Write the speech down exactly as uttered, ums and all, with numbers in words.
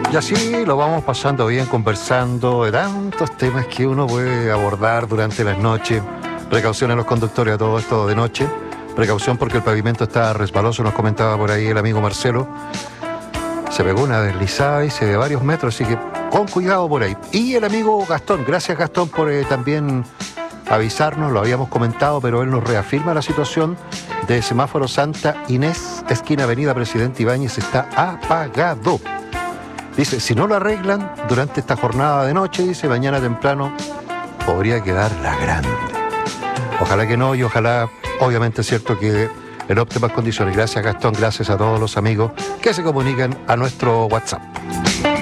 Y así lo vamos pasando bien, conversando de tantos temas que uno puede abordar durante las noches. Precaución a los conductores a todo esto de noche. Precaución porque el pavimento está resbaloso, nos comentaba por ahí el amigo Marcelo. Se pegó una deslizada, dice, de varios metros, así que con cuidado por ahí. Y el amigo Gastón, gracias Gastón por eh, también avisarnos, lo habíamos comentado, pero él nos reafirma la situación de semáforo Santa Inés, esquina Avenida Presidente Ibáñez, está apagado. Dice, si no lo arreglan durante esta jornada de noche, dice, mañana temprano podría quedar la grande. Ojalá que no, y ojalá, obviamente es cierto que en óptimas condiciones. Gracias Gastón, gracias a todos los amigos que se comunican a nuestro WhatsApp.